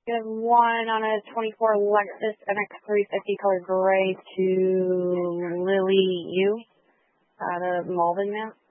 Give one on a 24 Lexus NX350 color gray to Lily Yu out of Malden, Mass.